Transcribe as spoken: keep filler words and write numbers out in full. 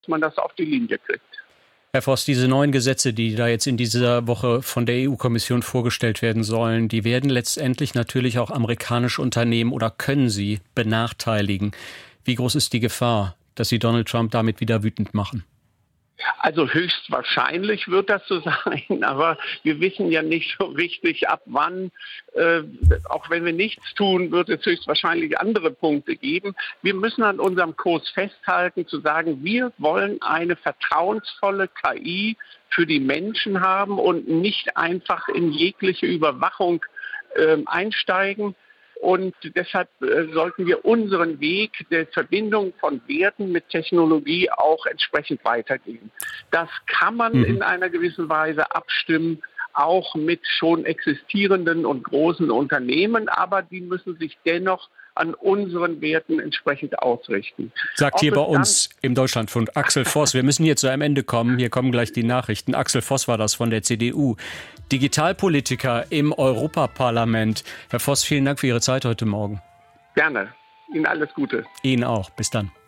man das auf die Linie kriegt. Herr Voss, diese neuen Gesetze, die da jetzt in dieser Woche von der E U-Kommission vorgestellt werden sollen, die werden letztendlich natürlich auch amerikanische Unternehmen oder können sie benachteiligen. Wie groß ist die Gefahr, dass sie Donald Trump damit wieder wütend machen? Also höchstwahrscheinlich wird das so sein, aber wir wissen ja nicht so richtig, ab wann. Äh, auch wenn wir nichts tun, wird es höchstwahrscheinlich andere Punkte geben. Wir müssen an unserem Kurs festhalten, zu sagen, wir wollen eine vertrauensvolle K I für die Menschen haben und nicht einfach in jegliche Überwachung äh, einsteigen. Und deshalb äh, sollten wir unseren Weg der Verbindung von Werten mit Technologie auch entsprechend weitergehen. Das kann man mhm. in einer gewissen Weise abstimmen, auch mit schon existierenden und großen Unternehmen, aber die müssen sich dennoch an unseren Werten entsprechend ausrichten. Sagt Ob hier bei uns im Deutschlandfunk Axel Voss. Wir müssen hier zu einem Ende kommen. Hier kommen gleich die Nachrichten. Axel Voss war das von der C D U. Digitalpolitiker im Europaparlament. Herr Voss, vielen Dank für Ihre Zeit heute Morgen. Gerne. Ihnen alles Gute. Ihnen auch. Bis dann.